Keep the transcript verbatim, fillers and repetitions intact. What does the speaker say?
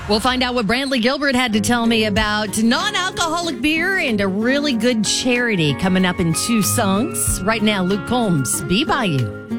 We'll find out what Brantley Gilbert had to tell me about non-alcoholic beer and a really good charity coming up in two songs. Right now, Luke Combs, Be By You.